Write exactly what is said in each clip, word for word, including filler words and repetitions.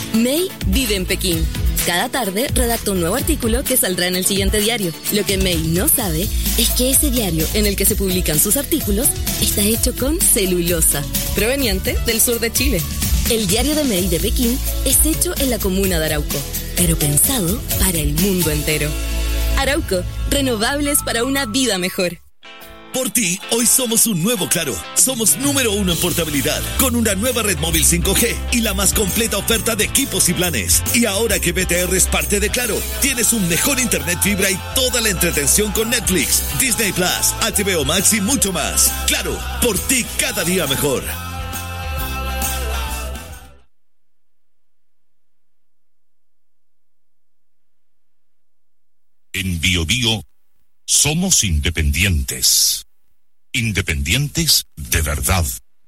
May vive en Pekín. Cada tarde redacta un nuevo artículo que saldrá en el siguiente diario. Lo que May no sabe es que ese diario en el que se publican sus artículos está hecho con celulosa, proveniente del sur de Chile. El diario de May de Pekín es hecho en la comuna de Arauco, pero pensado para el mundo entero. Arauco, renovables para una vida mejor. Por ti, hoy somos un nuevo Claro. Somos número uno en portabilidad, con una nueva red móvil cinco G y la más completa oferta de equipos y planes. Y ahora que B T R es parte de Claro, tienes un mejor internet fibra y toda la entretención con Netflix, Disney Plus, H B O Max y mucho más. Claro, por ti cada día mejor. En Bio Bio somos independientes. Independientes de verdad.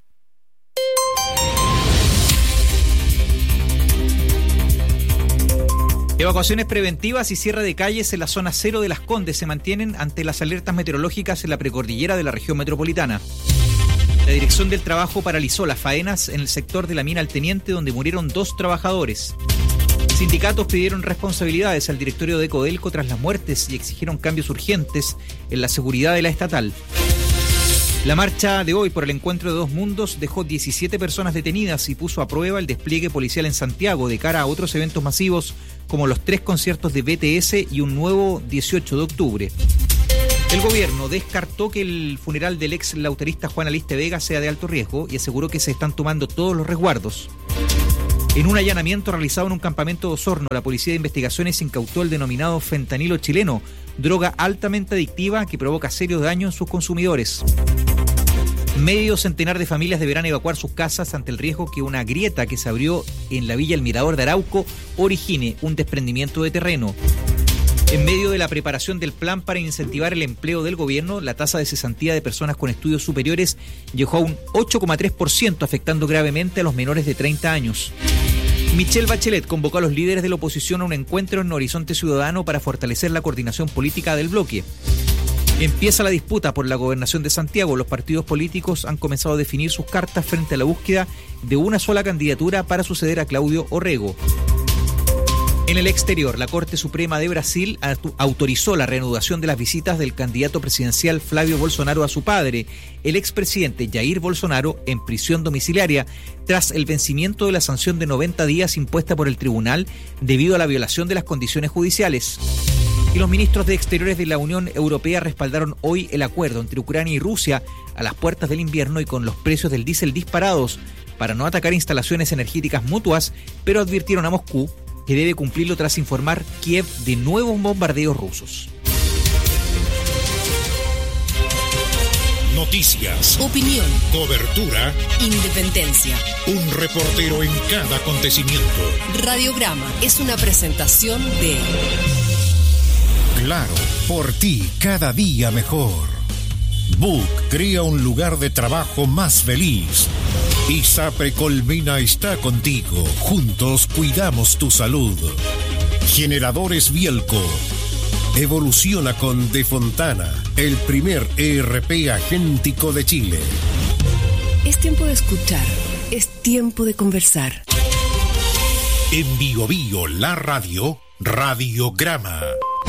Evacuaciones preventivas y cierre de calles en la zona cero de Las Condes se mantienen ante las alertas meteorológicas en la precordillera de la región metropolitana. La Dirección del Trabajo paralizó las faenas en el sector de la mina El Teniente, donde murieron dos trabajadores. Sindicatos pidieron responsabilidades al directorio de Codelco tras las muertes y exigieron cambios urgentes en la seguridad de la estatal. La marcha de hoy por el encuentro de dos mundos dejó diecisiete personas detenidas y puso a prueba el despliegue policial en Santiago de cara a otros eventos masivos como los tres conciertos de B T S y un nuevo dieciocho de octubre. El gobierno descartó que el funeral del ex lauterista Juan Aliste Vega sea de alto riesgo y aseguró que se están tomando todos los resguardos. En un allanamiento realizado en un campamento de Osorno, la Policía de Investigaciones incautó el denominado fentanilo chileno, droga altamente adictiva que provoca serios daños en sus consumidores. Medio centenar de familias deberán evacuar sus casas ante el riesgo que una grieta que se abrió en la villa El Mirador de Arauco origine un desprendimiento de terreno. En medio de la preparación del plan para incentivar el empleo del gobierno, la tasa de cesantía de personas con estudios superiores llegó a un ocho coma tres por ciento, afectando gravemente a los menores de treinta años. Michelle Bachelet convocó a los líderes de la oposición a un encuentro en Horizonte Ciudadano para fortalecer la coordinación política del bloque. Empieza la disputa por la gobernación de Santiago. Los partidos políticos han comenzado a definir sus cartas frente a la búsqueda de una sola candidatura para suceder a Claudio Orrego. En el exterior, la Corte Suprema de Brasil autorizó la reanudación de las visitas del candidato presidencial Flavio Bolsonaro a su padre, el expresidente Jair Bolsonaro, en prisión domiciliaria, tras el vencimiento de la sanción de noventa días impuesta por el tribunal debido a la violación de las condiciones judiciales. Y los ministros de Exteriores de la Unión Europea respaldaron hoy el acuerdo entre Ucrania y Rusia a las puertas del invierno y con los precios del diésel disparados para no atacar instalaciones energéticas mutuas, pero advirtieron a Moscú que debe cumplirlo tras informar Kiev de nuevos bombardeos rusos. Noticias, opinión, cobertura, independencia. Un reportero en cada acontecimiento. Radiograma es una presentación de Claro, por ti cada día mejor. Book crea un lugar de trabajo más feliz. ISAPRE Colmena está contigo. Juntos cuidamos tu salud. Generadores Bielco. Evoluciona con De Fontana, el primer E R P agéntico de Chile. Es tiempo de escuchar. Es tiempo de conversar. En Bio Bio, la radio, Radiograma.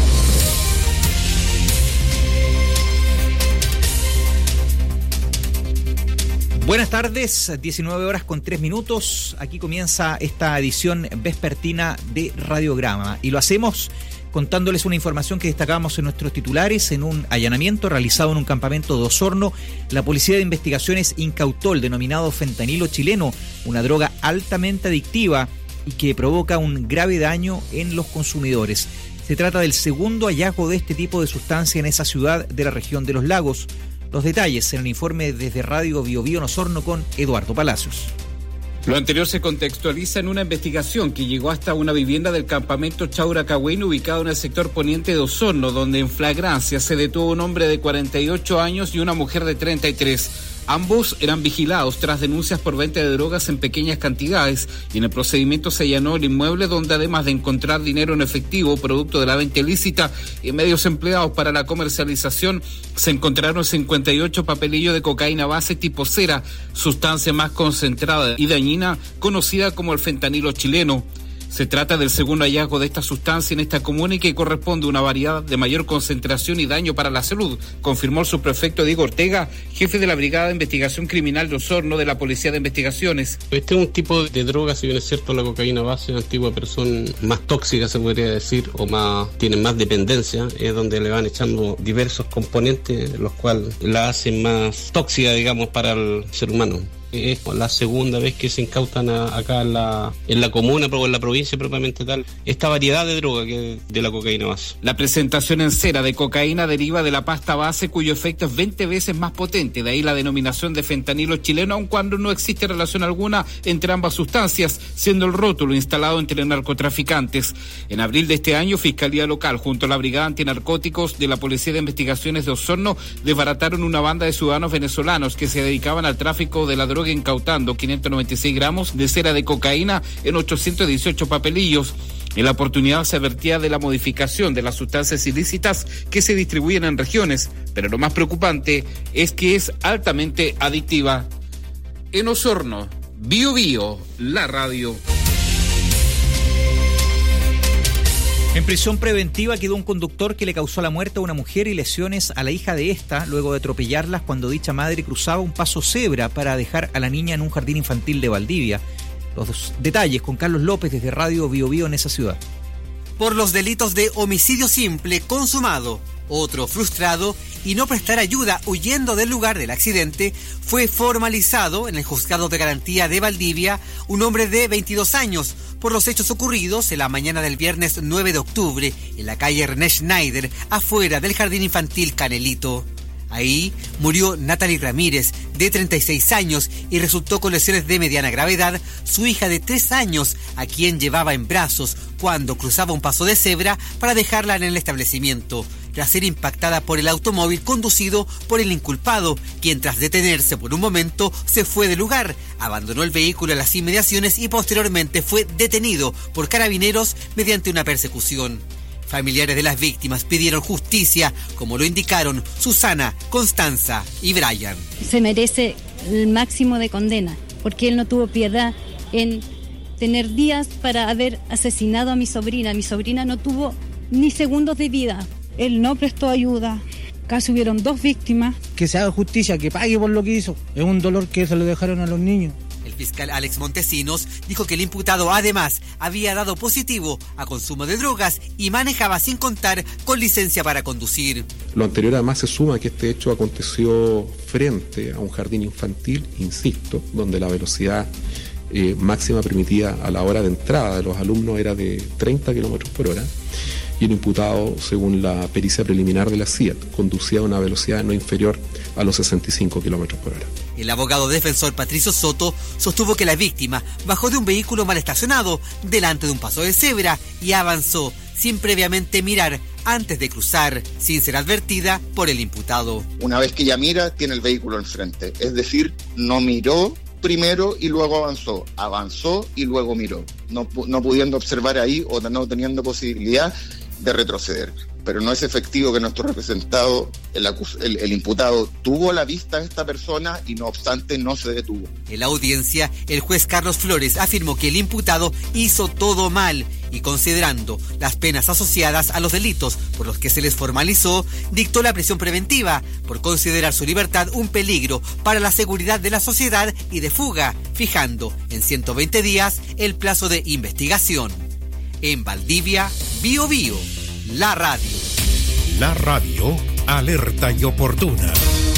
Buenas tardes, diecinueve horas con tres minutos. Aquí comienza esta edición vespertina de Radiograma y lo hacemos contándoles una información que destacábamos en nuestros titulares. En un allanamiento realizado en un campamento de Osorno, la Policía de Investigaciones incautó el denominado fentanilo chileno, una droga altamente adictiva y que provoca un grave daño en los consumidores. Se trata del segundo hallazgo de este tipo de sustancia en esa ciudad de la región de los lagos. Los detalles en el informe desde Radio Bio Bio en Osorno con Eduardo Palacios. Lo anterior se contextualiza en una investigación que llegó hasta una vivienda del campamento Chauracagüín ubicado en el sector poniente de Osorno, donde en flagrancia se detuvo un hombre de cuarenta y ocho años y una mujer de treinta y tres. Ambos eran vigilados tras denuncias por venta de drogas en pequeñas cantidades y en el procedimiento se allanó el inmueble donde además de encontrar dinero en efectivo producto de la venta ilícita y medios empleados para la comercialización, se encontraron cincuenta y ocho papelillos de cocaína base tipo cera, sustancia más concentrada y dañina conocida como el fentanilo chileno. Se trata del segundo hallazgo de esta sustancia en esta comuna y que corresponde a una variedad de mayor concentración y daño para la salud, confirmó el subprefecto Diego Ortega, jefe de la Brigada de Investigación Criminal de Osorno de la Policía de Investigaciones. Este es un tipo de droga, si bien es cierto la cocaína base, una antigua persona más tóxica se podría decir, o más tienen más dependencia, es donde le van echando diversos componentes, los cuales la hacen más tóxica, digamos, para el ser humano. Es la segunda vez que se incautan a, acá en la, en la comuna o en la provincia propiamente tal esta variedad de droga que de la cocaína base. La presentación en cera de cocaína deriva de la pasta base cuyo efecto es veinte veces más potente, de ahí la denominación de fentanilo chileno, aun cuando no existe relación alguna entre ambas sustancias, siendo el rótulo instalado entre narcotraficantes. En abril de este año, Fiscalía Local junto a la Brigada Antinarcóticos de la Policía de Investigaciones de Osorno desbarataron una banda de ciudadanos venezolanos que se dedicaban al tráfico de la droga, incautando quinientos noventa y seis gramos de cera de cocaína en ochocientos dieciocho papelillos. En la oportunidad se advertía de la modificación de las sustancias ilícitas que se distribuyen en regiones, pero lo más preocupante es que es altamente adictiva. En Osorno, Bio Bio, la radio. En prisión preventiva quedó un conductor que le causó la muerte a una mujer y lesiones a la hija de esta luego de atropellarlas cuando dicha madre cruzaba un paso cebra para dejar a la niña en un jardín infantil de Valdivia. Los detalles con Carlos López desde Radio Bio Bio en esa ciudad. Por los delitos de homicidio simple consumado, otro frustrado y no prestar ayuda huyendo del lugar del accidente, fue formalizado en el Juzgado de Garantía de Valdivia un hombre de veintidós años por los hechos ocurridos en la mañana del viernes nueve de octubre en la calle René Schneider, afuera del Jardín Infantil Canelito. Ahí murió Natalie Ramírez, de treinta y seis años, y resultó con lesiones de mediana gravedad su hija de tres años, a quien llevaba en brazos cuando cruzaba un paso de cebra para dejarla en el establecimiento, tras ser impactada por el automóvil conducido por el inculpado, quien tras detenerse por un momento se fue del lugar, abandonó el vehículo a las inmediaciones y posteriormente fue detenido por carabineros mediante una persecución. Familiares de las víctimas pidieron justicia, como lo indicaron Susana, Constanza y Brian. Se merece el máximo de condena, porque él no tuvo piedad en tener días para haber asesinado a mi sobrina. Mi sobrina no tuvo ni segundos de vida. Él no prestó ayuda. Casi hubieron dos víctimas. Que se haga justicia, que pague por lo que hizo. Es un dolor que se lo dejaron a los niños. El fiscal Alex Montesinos dijo que el imputado además había dado positivo a consumo de drogas y manejaba sin contar con licencia para conducir. Lo anterior además se suma que este hecho aconteció frente a un jardín infantil, insisto, donde la velocidad eh, máxima permitida a la hora de entrada de los alumnos era de treinta kilómetros por hora. Y el imputado, según la pericia preliminar de la C I A T, conducía a una velocidad no inferior a los sesenta y cinco kilómetros por hora. El abogado defensor Patricio Soto sostuvo que la víctima bajó de un vehículo mal estacionado delante de un paso de cebra y avanzó sin previamente mirar antes de cruzar, sin ser advertida por el imputado. Una vez que ella mira, tiene el vehículo enfrente, es decir, no miró primero y luego avanzó, avanzó y luego miró, no, no pudiendo observar ahí o no teniendo posibilidad de retroceder. Pero no es efectivo que nuestro representado, el, acus- el, el imputado, tuvo a la vista a esta persona y no obstante no se detuvo. En la audiencia, el juez Carlos Flores afirmó que el imputado hizo todo mal y, considerando las penas asociadas a los delitos por los que se les formalizó, dictó la prisión preventiva por considerar su libertad un peligro para la seguridad de la sociedad y de fuga, fijando en ciento veinte días el plazo de investigación. En Valdivia, Bio Bio, la radio. La radio, alerta y oportuna.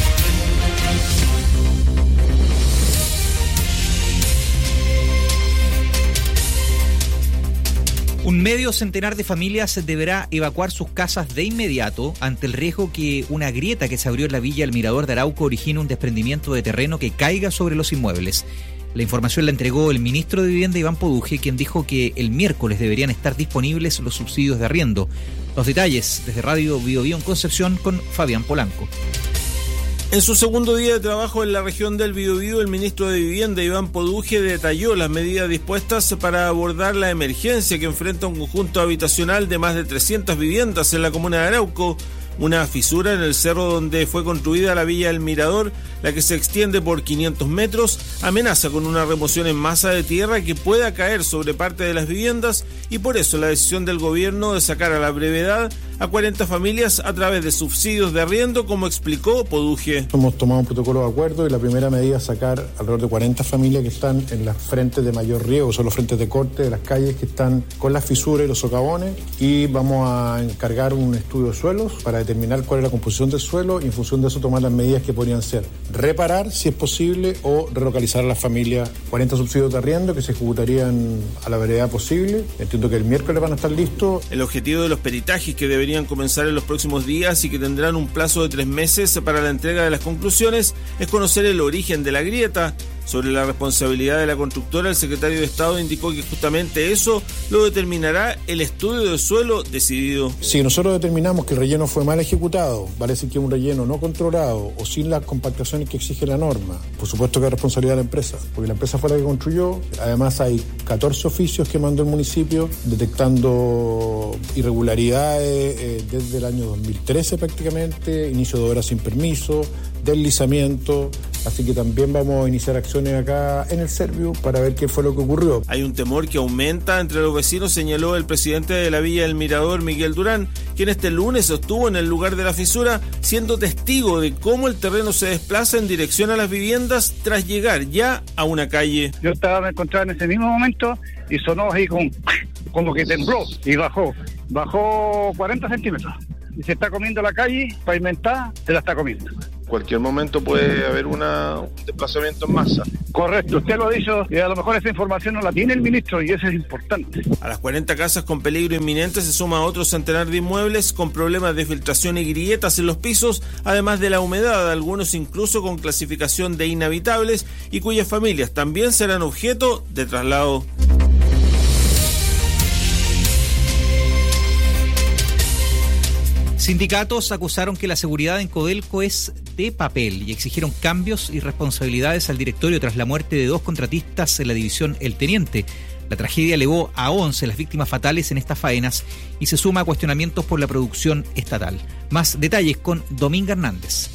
Un medio centenar de familias deberá evacuar sus casas de inmediato ante el riesgo que una grieta que se abrió en la villa El Mirador de Arauco origine un desprendimiento de terreno que caiga sobre los inmuebles. La información la entregó el ministro de Vivienda, Iván Poduje, quien dijo que el miércoles deberían estar disponibles los subsidios de arriendo. Los detalles desde Radio Bio Bio en Concepción con Fabián Polanco. En su segundo día de trabajo en la región del Biobío, el ministro de Vivienda, Iván Poduje, detalló las medidas dispuestas para abordar la emergencia que enfrenta un conjunto habitacional de más de trescientas viviendas en la comuna de Arauco, una fisura en el cerro donde fue construida la Villa El Mirador, la que se extiende por quinientos metros, amenaza con una remoción en masa de tierra que pueda caer sobre parte de las viviendas y por eso la decisión del gobierno de sacar a la brevedad a cuarenta familias a través de subsidios de arriendo, como explicó Poduje. Hemos tomado un protocolo de acuerdo y la primera medida es sacar alrededor de cuarenta familias que están en las frentes de mayor riesgo, son los frentes de corte de las calles que están con las fisuras y los socavones, y vamos a encargar un estudio de suelos para determinar cuál es la composición del suelo y en función de eso tomar las medidas que podrían ser reparar, si es posible, o relocalizar a las familias. cuarenta subsidios de arriendo que se ejecutarían a la brevedad posible. Entiendo que el miércoles van a estar listos. El objetivo de los peritajes, que deberían comenzar en los próximos días y que tendrán un plazo de tres meses para la entrega de las conclusiones, es conocer el origen de la grieta. Sobre la responsabilidad de la constructora, el secretario de Estado indicó que justamente eso lo determinará el estudio de suelo decidido. Si nosotros determinamos que el relleno fue mal ejecutado, vale decir que es un relleno no controlado o sin las compactaciones que exige la norma, por supuesto que es responsabilidad de la empresa, porque la empresa fue la que construyó. Además hay catorce oficios que mandó el municipio detectando irregularidades eh, desde el año dos mil trece prácticamente, inicio de obras sin permiso, deslizamiento, así que también vamos a iniciar acciones acá en el Serviu para ver qué fue lo que ocurrió. Hay un temor que aumenta entre los vecinos, señaló el presidente de la Villa El Mirador, Miguel Durán, quien este lunes estuvo en el lugar de la fisura, siendo testigo de cómo el terreno se desplaza en dirección a las viviendas tras llegar ya a una calle. Yo estaba, me encontraba en ese mismo momento y sonó así como, como que tembló y bajó, bajó cuarenta centímetros. Y se está comiendo la calle pavimentada, se la está comiendo. Cualquier momento puede haber una, un desplazamiento en masa. Correcto, usted lo ha dicho, y a lo mejor esa información no la tiene el ministro y eso es importante. A las cuarenta casas con peligro inminente se suma otro centenar de inmuebles con problemas de filtración y grietas en los pisos, además de la humedad, algunos incluso con clasificación de inhabitables y cuyas familias también serán objeto de traslado. Sindicatos acusaron que la seguridad en Codelco es de papel y exigieron cambios y responsabilidades al directorio tras la muerte de dos contratistas en la división El Teniente. La tragedia elevó a once las víctimas fatales en estas faenas y se suma a cuestionamientos por la producción estatal. Más detalles con Dominga Hernández.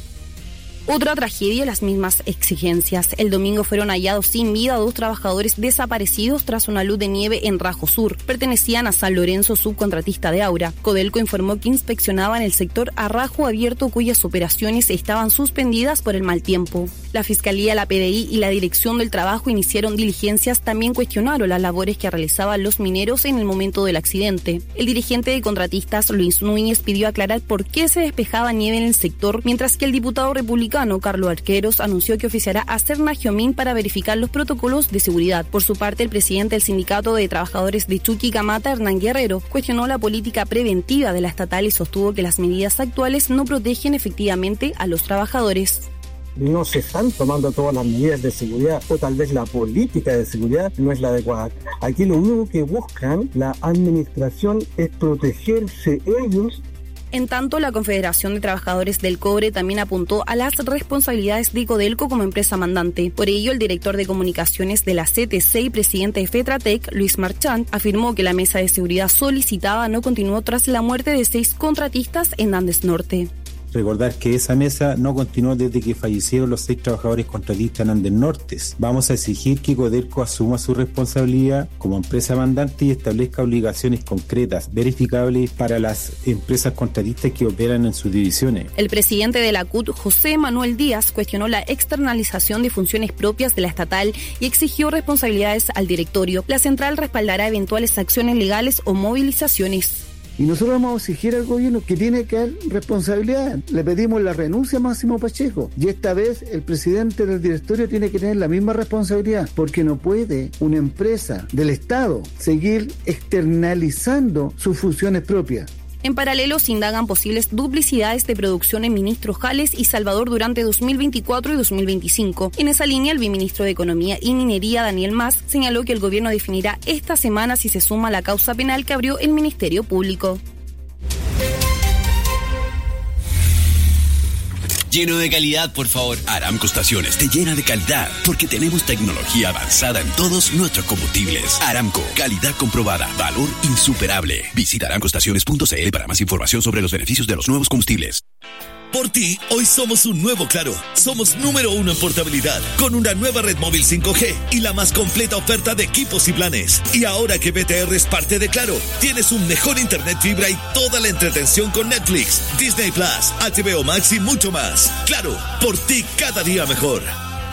Otra tragedia, las mismas exigencias. El domingo fueron hallados sin vida dos trabajadores desaparecidos tras una luz de nieve en Rajo Sur. Pertenecían a San Lorenzo, subcontratista de Aura. Codelco informó que inspeccionaban el sector a rajo abierto cuyas operaciones estaban suspendidas por el mal tiempo. La Fiscalía, la P D I y la Dirección del Trabajo iniciaron diligencias. También cuestionaron las labores que realizaban los mineros en el momento del accidente. El dirigente de contratistas, Luis Núñez, pidió aclarar por qué se despejaba nieve en el sector, mientras que el diputado republicano Carlos Arqueros anunció que oficiará a Serna Giomín para verificar los protocolos de seguridad. Por su parte, el presidente del Sindicato de Trabajadores de Chuquicamata, Hernán Guerrero, cuestionó la política preventiva de la estatal y sostuvo que las medidas actuales no protegen efectivamente a los trabajadores. No se están tomando todas las medidas de seguridad, o tal vez la política de seguridad no es la adecuada. Aquí lo único que buscan la administración es protegerse ellos. En tanto, la Confederación de Trabajadores del Cobre también apuntó a las responsabilidades de Codelco como empresa mandante. Por ello, el director de comunicaciones de la C T C y presidente de FETRATEC, Luis Marchand, afirmó que la mesa de seguridad solicitada no continuó tras la muerte de seis contratistas en Andes Norte. Recordar que esa mesa no continuó desde que fallecieron los seis trabajadores contratistas en Andes Norte. Vamos a exigir que Codelco asuma su responsabilidad como empresa mandante y establezca obligaciones concretas, verificables para las empresas contratistas que operan en sus divisiones. El presidente de la C U T, José Manuel Díaz, cuestionó la externalización de funciones propias de la estatal y exigió responsabilidades al directorio. La central respaldará eventuales acciones legales o movilizaciones. Y nosotros vamos a exigir al gobierno que tiene que haber responsabilidad. Le pedimos la renuncia a Máximo Pacheco. Y esta vez el presidente del directorio tiene que tener la misma responsabilidad, porque no puede una empresa del Estado seguir externalizando sus funciones propias. En paralelo, se indagan posibles duplicidades de producción en Ministro Jales y Salvador durante dos mil veinticuatro y dos mil veinticinco. En esa línea, el viceministro de Economía y Minería, Daniel Mas, señaló que el gobierno definirá esta semana si se suma a la causa penal que abrió el Ministerio Público. lleno de calidad, por favor. Aramco Estaciones te llena de calidad porque tenemos tecnología avanzada en todos nuestros combustibles. Aramco, calidad comprobada, valor insuperable. Visita aramco estaciones punto c l para más información sobre los beneficios de los nuevos combustibles. Por ti, hoy somos un nuevo Claro. Somos número uno en portabilidad, con una nueva red móvil cinco G y la más completa oferta de equipos y planes. Y ahora que B T R es parte de Claro, tienes un mejor internet fibra y toda la entretención con Netflix, Disney Plus, H B O Max y mucho más. Claro, por ti cada día mejor.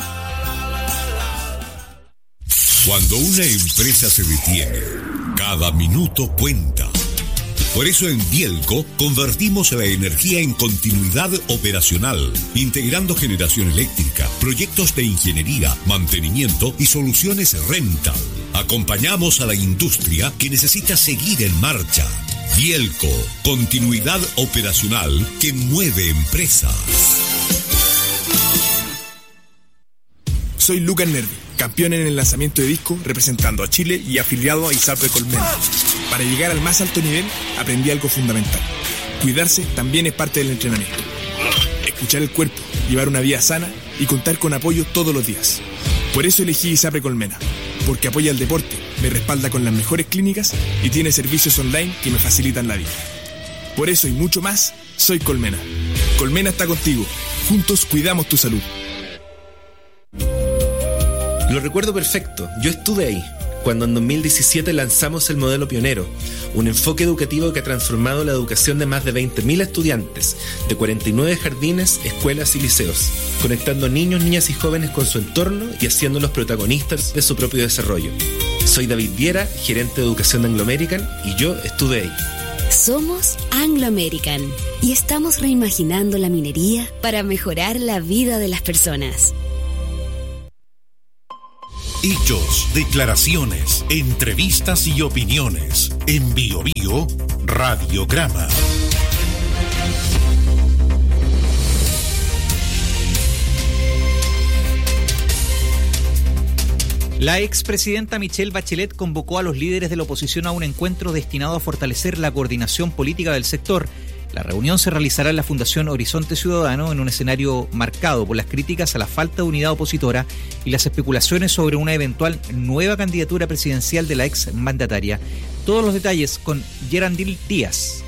Cuando una empresa se detiene, cada minuto cuenta. Por eso en Bielco convertimos la energía en continuidad operacional, integrando generación eléctrica, proyectos de ingeniería, mantenimiento y soluciones rental. Acompañamos a la industria que necesita seguir en marcha. Bielco, continuidad operacional que mueve empresas. Soy Lucas Nervi, campeón en el lanzamiento de disco, representando a Chile y afiliado a ISAPRE Colmena. Para llegar al más alto nivel, aprendí algo fundamental. Cuidarse también es parte del entrenamiento. Escuchar el cuerpo, llevar una vida sana y contar con apoyo todos los días. Por eso elegí ISAPRE Colmena, porque apoya el deporte, me respalda con las mejores clínicas y tiene servicios online que me facilitan la vida. Por eso y mucho más, soy Colmena. Colmena está contigo. Juntos cuidamos tu salud. Lo recuerdo perfecto, yo estuve ahí, cuando en dos mil diecisiete lanzamos el modelo pionero, un enfoque educativo que ha transformado la educación de más de veinte mil estudiantes, de cuarenta y nueve jardines, escuelas y liceos, conectando niños, niñas y jóvenes con su entorno y haciéndolos protagonistas de su propio desarrollo. Soy David Viera, gerente de educación de Anglo American, y yo estuve ahí. Somos Anglo American y estamos reimaginando la minería para mejorar la vida de las personas. Hechos, declaraciones, entrevistas y opiniones. En Bio Bio, Radiograma. La expresidenta Michelle Bachelet convocó a los líderes de la oposición a un encuentro destinado a fortalecer la coordinación política del sector. La reunión se realizará en la Fundación Horizonte Ciudadano en un escenario marcado por las críticas a la falta de unidad opositora y las especulaciones sobre una eventual nueva candidatura presidencial de la ex mandataria. Todos los detalles con Gerandil Díaz.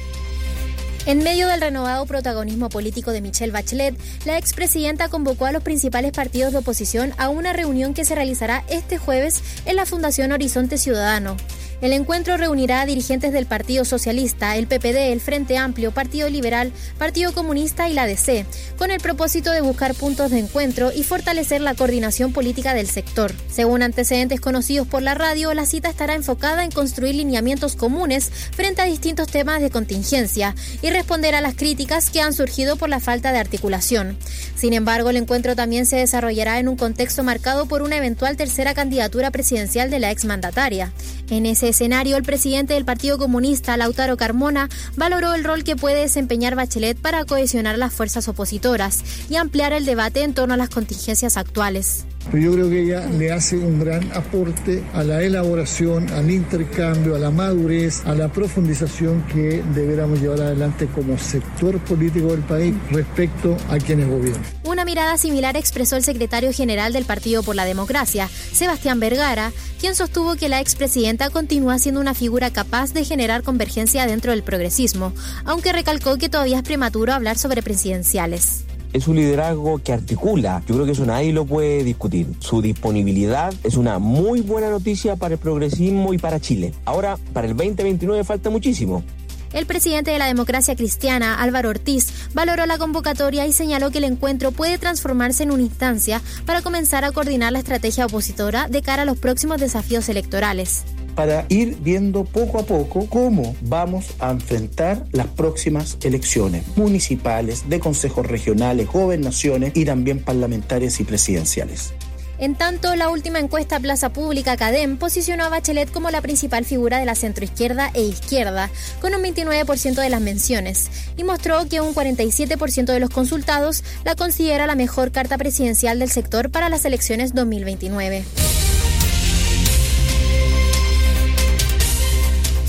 En medio del renovado protagonismo político de Michelle Bachelet, la expresidenta convocó a los principales partidos de oposición a una reunión que se realizará este jueves en la Fundación Horizonte Ciudadano. El encuentro reunirá a dirigentes del Partido Socialista, el P P D, el Frente Amplio, Partido Liberal, Partido Comunista y la D C, con el propósito de buscar puntos de encuentro y fortalecer la coordinación política del sector. Según antecedentes conocidos por la radio, la cita estará enfocada en construir lineamientos comunes frente a distintos temas de contingencia y responder a las críticas que han surgido por la falta de articulación. Sin embargo, el encuentro también se desarrollará en un contexto marcado por una eventual tercera candidatura presidencial de la exmandataria. En ese escenario, el presidente del Partido Comunista, Lautaro Carmona, valoró el rol que puede desempeñar Bachelet para cohesionar las fuerzas opositoras y ampliar el debate en torno a las contingencias actuales. Pero yo creo que ella le hace un gran aporte a la elaboración, al intercambio, a la madurez, a la profundización que deberíamos llevar adelante como sector político del país respecto a quienes gobiernan. Una mirada similar expresó el secretario general del Partido por la Democracia, Sebastián Vergara, quien sostuvo que la expresidenta continúa siendo una figura capaz de generar convergencia dentro del progresismo, aunque recalcó que todavía es prematuro hablar sobre presidenciales. Es un liderazgo que articula, yo creo que eso nadie lo puede discutir. Su disponibilidad es una muy buena noticia para el progresismo y para Chile. Ahora, para el veinte veintinueve falta muchísimo. El presidente de la Democracia Cristiana, Álvaro Ortiz, valoró la convocatoria y señaló que el encuentro puede transformarse en una instancia para comenzar a coordinar la estrategia opositora de cara a los próximos desafíos electorales. Para ir viendo poco a poco cómo vamos a enfrentar las próximas elecciones municipales, de consejos regionales, gobernaciones y también parlamentarias y presidenciales. En tanto, la última encuesta Plaza Pública Cadem posicionó a Bachelet como la principal figura de la centroizquierda e izquierda, con un veintinueve por ciento de las menciones, y mostró que un cuarenta y siete por ciento de los consultados la considera la mejor carta presidencial del sector para las elecciones dos mil veintinueve.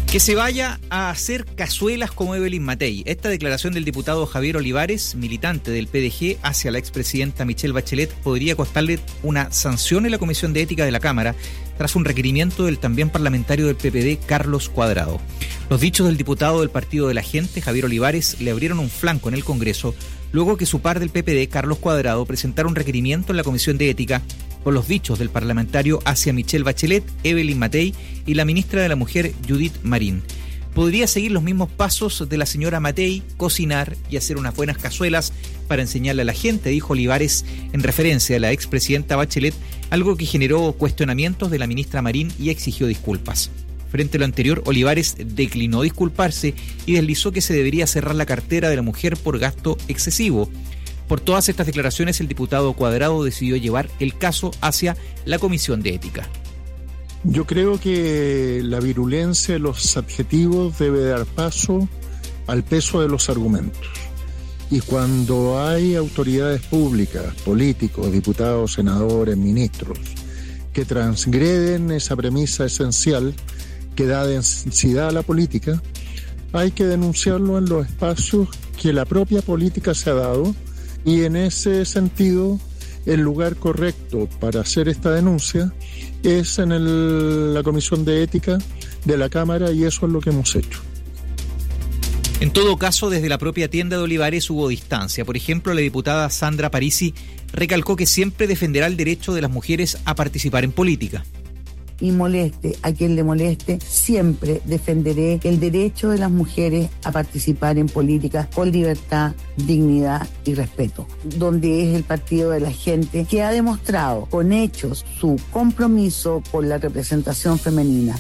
Que se vaya a hacer cazuelas como Evelyn Matei. Esta declaración del diputado Javier Olivares, militante del P D G, hacia la expresidenta Michelle Bachelet podría costarle una sanción en la Comisión de Ética de la Cámara tras un requerimiento del también parlamentario del P P D, Carlos Cuadrado. Los dichos del diputado del Partido de la Gente, Javier Olivares, le abrieron un flanco en el Congreso luego que su par del P P D, Carlos Cuadrado, presentara un requerimiento en la Comisión de Ética por los dichos del parlamentario hacia Michelle Bachelet, Evelyn Matei y la ministra de la Mujer, Judith Marín. Podría seguir los mismos pasos de la señora Matei, cocinar y hacer unas buenas cazuelas para enseñarle a la gente, dijo Olivares en referencia a la expresidenta Bachelet, algo que generó cuestionamientos de la ministra Marín y exigió disculpas. Frente a lo anterior, Olivares declinó disculparse y deslizó que se debería cerrar la cartera de la mujer por gasto excesivo. Por todas estas declaraciones, el diputado Cuadrado decidió llevar el caso hacia la Comisión de Ética. Yo creo que la virulencia de los adjetivos debe dar paso al peso de los argumentos. Y cuando hay autoridades públicas, políticos, diputados, senadores, ministros, que transgreden esa premisa esencial que da densidad a la política, hay que denunciarlo en los espacios que la propia política se ha dado. Y en ese sentido, el lugar correcto para hacer esta denuncia es en el, la Comisión de Ética de la Cámara, y eso es lo que hemos hecho. En todo caso, desde la propia tienda de Olivares hubo distancia. Por ejemplo, la diputada Sandra Parisi recalcó que siempre defenderá el derecho de las mujeres a participar en política. Y moleste a quien le moleste, siempre defenderé el derecho de las mujeres a participar en políticas con libertad, dignidad y respeto, donde es el Partido de la Gente que ha demostrado con hechos su compromiso con la representación femenina.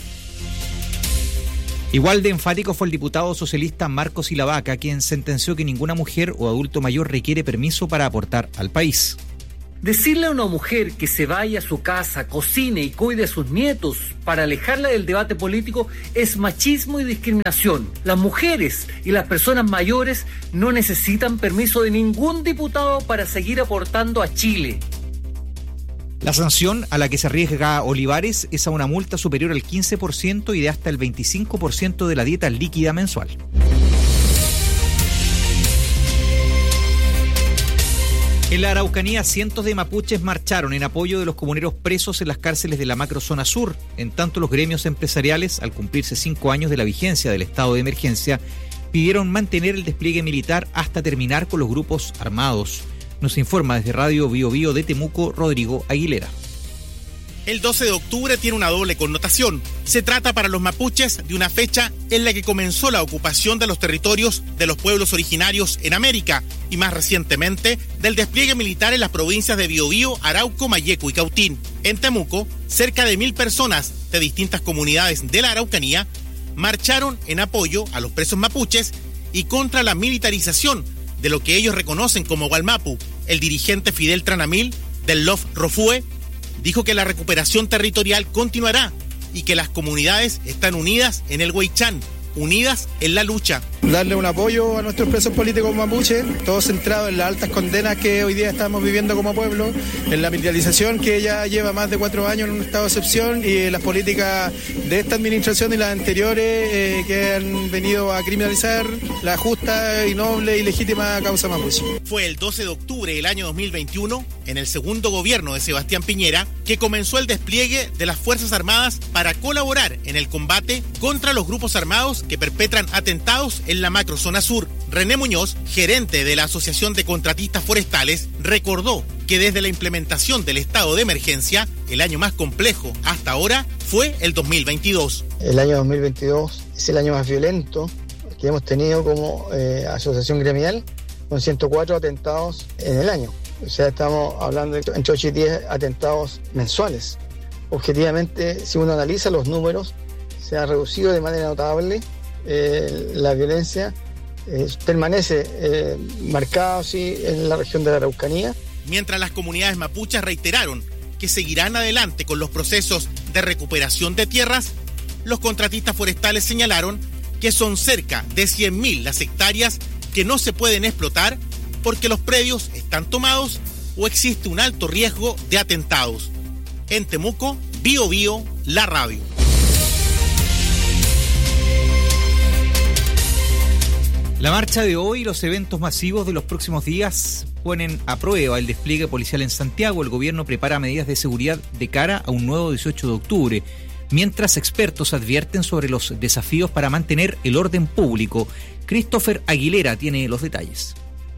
Igual de enfático fue el diputado socialista Marcos Ilavaca, quien sentenció que ninguna mujer o adulto mayor requiere permiso para aportar al país. Decirle a una mujer que se vaya a su casa, cocine y cuide a sus nietos para alejarla del debate político es machismo y discriminación. Las mujeres y las personas mayores no necesitan permiso de ningún diputado para seguir aportando a Chile. La sanción a la que se arriesga Olivares es a una multa superior al quince por ciento y de hasta el veinticinco por ciento de la dieta líquida mensual. En la Araucanía, cientos de mapuches marcharon en apoyo de los comuneros presos en las cárceles de la macrozona sur. En tanto, los gremios empresariales, al cumplirse cinco años de la vigencia del estado de emergencia, pidieron mantener el despliegue militar hasta terminar con los grupos armados. Nos informa desde Radio Bio Bio de Temuco, Rodrigo Aguilera. El doce de octubre tiene una doble connotación. Se trata para los mapuches de una fecha en la que comenzó la ocupación de los territorios de los pueblos originarios en América y más recientemente del despliegue militar en las provincias de Biobío, Arauco, Mayeco y Cautín. En Temuco, cerca de mil personas de distintas comunidades de la Araucanía marcharon en apoyo a los presos mapuches y contra la militarización de lo que ellos reconocen como Gualmapu. El dirigente Fidel Tranamil del L O F Rofue dijo que la recuperación territorial continuará y que las comunidades están unidas en el Huaychán, unidas en la lucha. Darle un apoyo a nuestros presos políticos mapuches, todo centrado en las altas condenas que hoy día estamos viviendo como pueblo, en la militarización que ya lleva más de cuatro años en un estado de excepción y en las políticas de esta administración y las anteriores eh, que han venido a criminalizar la justa y noble y legítima causa mapuche. Fue el doce de octubre del año dos mil veintiuno, en el segundo gobierno de Sebastián Piñera, que comenzó el despliegue de las Fuerzas Armadas para colaborar en el combate contra los grupos armados que perpetran atentados en la macrozona sur. René Muñoz, gerente de la Asociación de Contratistas Forestales, recordó que desde la implementación del estado de emergencia, el año más complejo hasta ahora fue el dos mil veintidós. El año dos mil veintidós es el año más violento que hemos tenido como eh, asociación gremial, con ciento cuatro atentados en el año. O sea, estamos hablando de entre ocho y diez atentados mensuales. Objetivamente, si uno analiza los números, se ha reducido de manera notable. Eh, la violencia eh, permanece eh, marcada sí, en la región de la Araucanía. Mientras las comunidades mapuches reiteraron que seguirán adelante con los procesos de recuperación de tierras, los contratistas forestales señalaron que son cerca de cien mil las hectáreas que no se pueden explotar porque los predios están tomados o existe un alto riesgo de atentados. En Temuco, Bio Bio, la radio. La marcha de hoy y los eventos masivos de los próximos días ponen a prueba el despliegue policial en Santiago. El gobierno prepara medidas de seguridad de cara a un nuevo dieciocho de octubre, mientras expertos advierten sobre los desafíos para mantener el orden público. Christopher Aguilera tiene los detalles.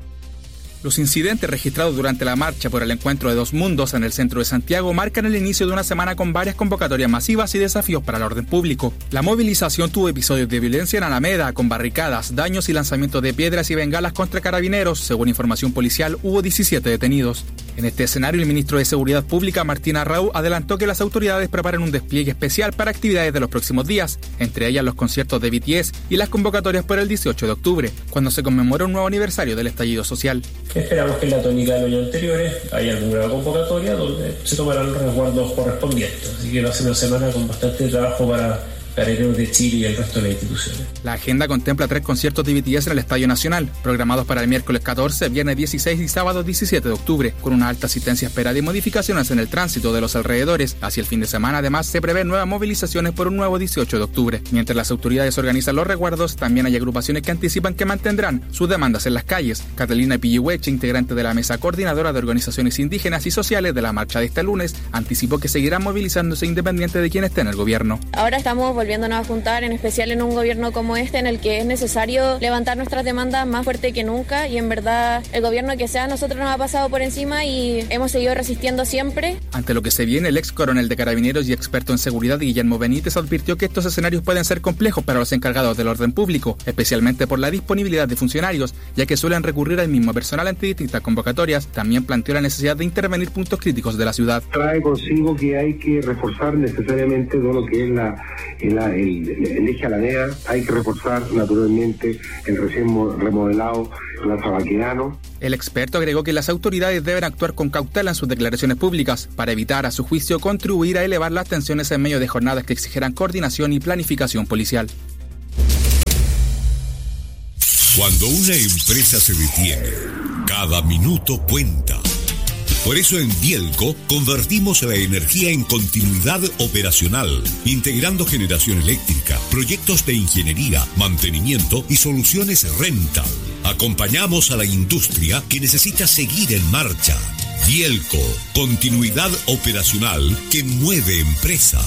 Los incidentes registrados durante la marcha por el encuentro de dos mundos en el centro de Santiago marcan el inicio de una semana con varias convocatorias masivas y desafíos para el orden público. La movilización tuvo episodios de violencia en Alameda, con barricadas, daños y lanzamientos de piedras y bengalas contra carabineros. Según información policial, hubo diecisiete detenidos. En este escenario, el ministro de Seguridad Pública, Martín Arrau, adelantó que las autoridades preparan un despliegue especial para actividades de los próximos días, entre ellas los conciertos de B T S y las convocatorias por el dieciocho de octubre, cuando se conmemora un nuevo aniversario del estallido social. Esperamos que en la tónica de los años anteriores haya alguna nueva convocatoria donde se tomarán los resguardos correspondientes. Así que va a ser una semana con bastante trabajo para Carabineros de Chile y el resto de las instituciones. La agenda contempla tres conciertos de B T S en el Estadio Nacional, programados para el miércoles catorce, viernes dieciséis y sábado diecisiete de octubre, con una alta asistencia esperada y modificaciones en el tránsito de los alrededores. Hacia el fin de semana, además, se prevén nuevas movilizaciones por un nuevo dieciocho de octubre. Mientras las autoridades organizan los resguardos, también hay agrupaciones que anticipan que mantendrán sus demandas en las calles. Catalina Pillihueche, integrante de la mesa coordinadora de organizaciones indígenas y sociales de la marcha de este lunes, anticipó que seguirán movilizándose independiente de quién esté en el gobierno. Ahora estamos volviéndonos a juntar, en especial en un gobierno como este, en el que es necesario levantar nuestras demandas más fuerte que nunca, y en verdad el gobierno que sea, nosotros nos ha pasado por encima y hemos seguido resistiendo siempre. Ante lo que se viene, el ex coronel de Carabineros y experto en seguridad, Guillermo Benítez, advirtió que estos escenarios pueden ser complejos para los encargados del orden público, especialmente por la disponibilidad de funcionarios, ya que suelen recurrir al mismo personal ante distintas convocatorias. También planteó la necesidad de intervenir puntos críticos de la ciudad. Trae consigo que hay que reforzar necesariamente todo lo que es la La, el, el eje Alameda, hay que reforzar naturalmente el recién remodelado Plaza Baquedano. El experto agregó que las autoridades deben actuar con cautela en sus declaraciones públicas para evitar, a su juicio, contribuir a elevar las tensiones en medio de jornadas que exigirán coordinación y planificación policial. Cuando una empresa se detiene, cada minuto cuenta. Por eso en Bielco convertimos la energía en continuidad operacional, integrando generación eléctrica, proyectos de ingeniería, mantenimiento y soluciones rental. Acompañamos a la industria que necesita seguir en marcha. Bielco, continuidad operacional que mueve empresas.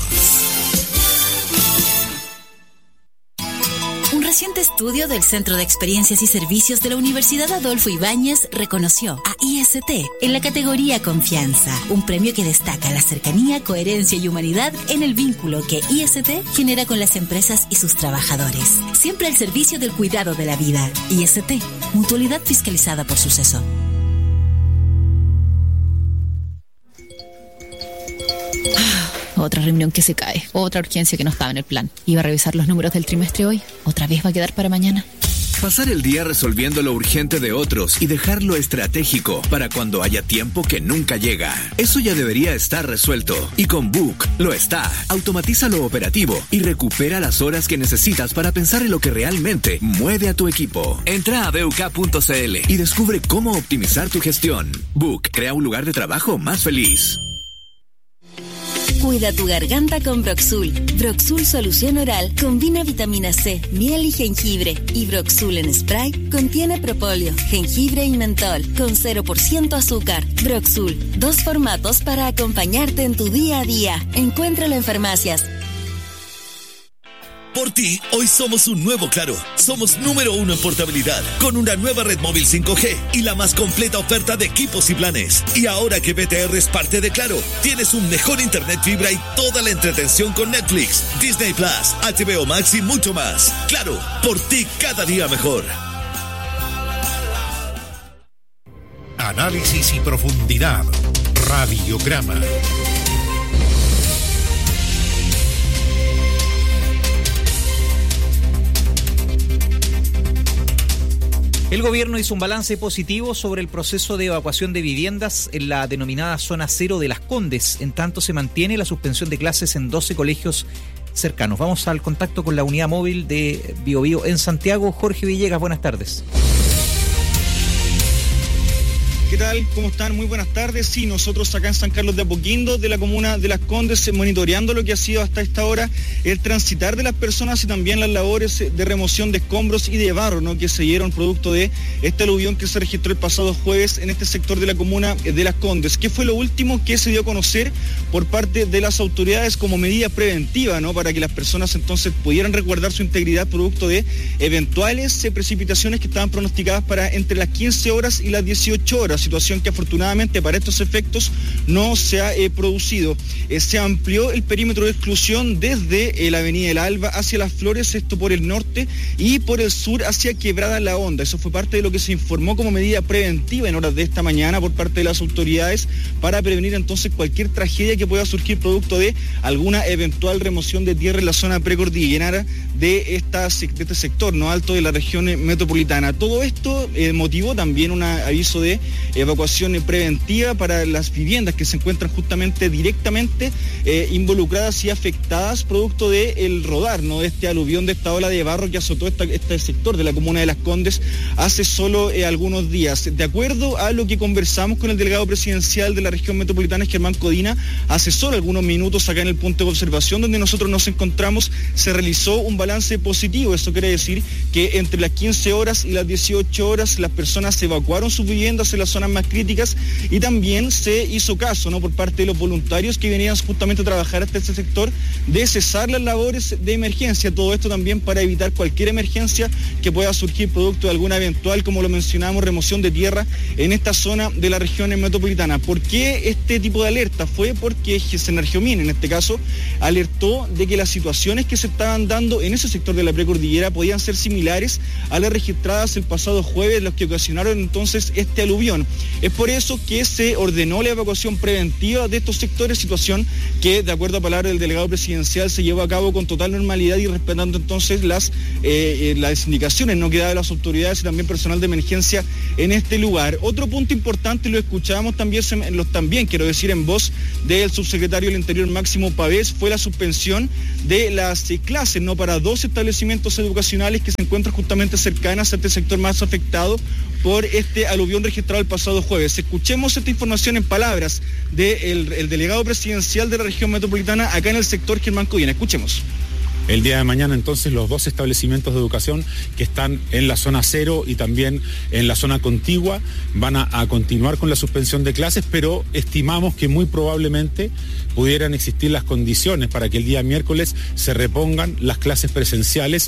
Un reciente estudio del Centro de Experiencias y Servicios de la Universidad Adolfo Ibáñez reconoció a I S T en la categoría Confianza, un premio que destaca la cercanía, coherencia y humanidad en el vínculo que I S T genera con las empresas y sus trabajadores. Siempre al servicio del cuidado de la vida. I S T, mutualidad fiscalizada por Suceso. Otra reunión que se cae, otra urgencia que no estaba en el plan. Iba a revisar los números del trimestre hoy, otra vez va a quedar para mañana. Pasar el día resolviendo lo urgente de otros y dejar lo estratégico para cuando haya tiempo que nunca llega. Eso ya debería estar resuelto. Y con Book lo está. Automatiza lo operativo y recupera las horas que necesitas para pensar en lo que realmente mueve a tu equipo. Entra a b u k punto c l y descubre cómo optimizar tu gestión. Book crea un lugar de trabajo más feliz. Cuida tu garganta con Broxul. Broxul Solución Oral combina vitamina C, miel y jengibre. Y Broxul en spray contiene propóleo, jengibre y mentol con cero por ciento azúcar. Broxul, dos formatos para acompañarte en tu día a día. Encuéntralo en farmacias. Por ti, hoy somos un nuevo Claro. Somos número uno en portabilidad, con una nueva red móvil cinco G y la más completa oferta de equipos y planes. Y ahora que B T R es parte de Claro, tienes un mejor internet fibra y toda la entretención con Netflix, Disney Plus, H B O Max y mucho más. Claro, por ti cada día mejor. Análisis y profundidad. Radiograma. El gobierno hizo un balance positivo sobre el proceso de evacuación de viviendas en la denominada zona cero de Las Condes. En tanto, se mantiene la suspensión de clases en doce colegios cercanos. Vamos al contacto con la unidad móvil de Biobío en Santiago. Jorge Villegas, buenas tardes. ¿Qué tal? ¿Cómo están? Muy buenas tardes. Sí, nosotros acá en San Carlos de Apoquindo, de la comuna de Las Condes, monitoreando lo que ha sido hasta esta hora el transitar de las personas y también las labores de remoción de escombros y de barro, ¿no?, que se dieron producto de este aluvión que se registró el pasado jueves en este sector de la comuna de Las Condes. ¿Qué fue lo último que se dio a conocer por parte de las autoridades como medida preventiva, ¿no?, para que las personas entonces pudieran resguardar su integridad producto de eventuales precipitaciones que estaban pronosticadas para entre las quince horas y las dieciocho horas? Situación que afortunadamente para estos efectos no se ha eh, producido. Eh, se amplió el perímetro de exclusión desde eh, la avenida del Alba hacia Las Flores, esto por el norte, y por el sur hacia Quebrada La Honda. Eso fue parte de lo que se informó como medida preventiva en horas de esta mañana por parte de las autoridades para prevenir entonces cualquier tragedia que pueda surgir producto de alguna eventual remoción de tierra en la zona precordillerana de, esta, de este sector no alto de la región metropolitana. Todo esto eh, motivó también un aviso de evacuación preventiva para las viviendas que se encuentran justamente directamente eh, involucradas y afectadas producto del rodar, ¿no?, de este aluvión, de esta ola de barro que azotó esta, este sector de la comuna de Las Condes hace solo eh, algunos días. De acuerdo a lo que conversamos con el delegado presidencial de la región metropolitana, Germán Codina, hace solo algunos minutos acá en el punto de observación donde nosotros nos encontramos, se realizó un balance positivo. Eso quiere decir que entre las quince horas y las dieciocho horas las personas evacuaron sus viviendas en la zona más críticas y también se hizo caso, ¿no?, por parte de los voluntarios que venían justamente a trabajar hasta este sector de cesar las labores de emergencia. Todo esto también para evitar cualquier emergencia que pueda surgir producto de alguna eventual, como lo mencionamos, remoción de tierra en esta zona de la región metropolitana. ¿Por qué este tipo de alerta? Fue porque Senergiomín, en este caso, alertó de que las situaciones que se estaban dando en ese sector de la precordillera podían ser similares a las registradas el pasado jueves, las que ocasionaron entonces este aluvión. Es por eso que se ordenó la evacuación preventiva de estos sectores, situación que, de acuerdo a palabras del delegado presidencial, se llevó a cabo con total normalidad y respetando entonces las, eh, eh, las indicaciones no que daban las autoridades y también personal de emergencia en este lugar. Otro punto importante, lo escuchábamos también, los, también quiero decir en voz del subsecretario del Interior Máximo Pavés, fue la suspensión de las eh, clases, no para dos establecimientos educacionales que se encuentran justamente cercanas a este sector más afectado por este aluvión registrado el pasado jueves. Escuchemos esta información en palabras del el delegado presidencial de la región metropolitana acá en el sector, Germán Codina. Escuchemos. El día de mañana entonces los dos establecimientos de educación que están en la zona cero y también en la zona contigua van a, a continuar con la suspensión de clases, pero estimamos que muy probablemente pudieran existir las condiciones para que el día miércoles se repongan las clases presenciales.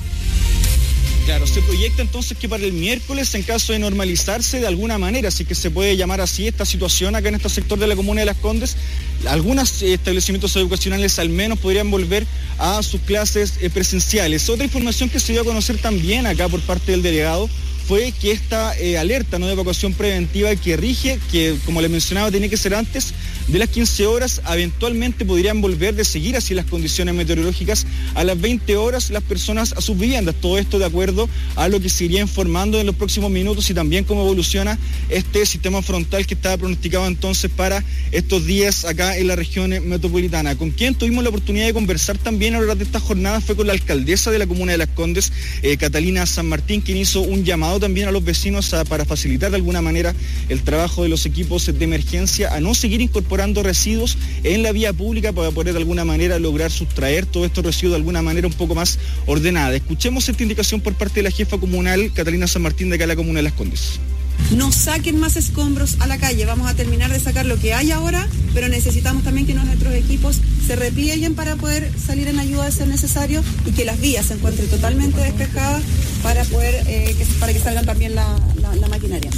Claro, se proyecta entonces que para el miércoles, en caso de normalizarse de alguna manera, así que se puede llamar así esta situación acá en este sector de la comuna de Las Condes, algunos establecimientos educacionales al menos podrían volver a sus clases presenciales. Otra información que se dio a conocer también acá por parte del delegado fue que esta eh, alerta, ¿no?, de evacuación preventiva que rige, que como les mencionaba tiene que ser antes de las quince horas, eventualmente podrían volver de seguir así las condiciones meteorológicas a las veinte horas las personas a sus viviendas. Todo esto de acuerdo a lo que se iría informando en los próximos minutos y también cómo evoluciona este sistema frontal que estaba pronosticado entonces para estos días acá en la región metropolitana. Con quien tuvimos la oportunidad de conversar también a lo largo de esta jornada fue con la alcaldesa de la comuna de Las Condes, eh, Catalina San Martín, quien hizo un llamado también a los vecinos a, para facilitar de alguna manera el trabajo de los equipos de emergencia a no seguir incorporando residuos en la vía pública para poder de alguna manera lograr sustraer todos estos residuos de alguna manera un poco más ordenada. Escuchemos esta indicación por parte de la jefa comunal Catalina San Martín de acá en la comuna de Las Condes. No saquen más escombros a la calle, vamos a terminar de sacar lo que hay ahora, pero necesitamos también que nuestros equipos se replieguen para poder salir en ayuda de ser necesario y que las vías se encuentren totalmente despejadas para poder eh, que, para que salgan también la, la, la maquinaria.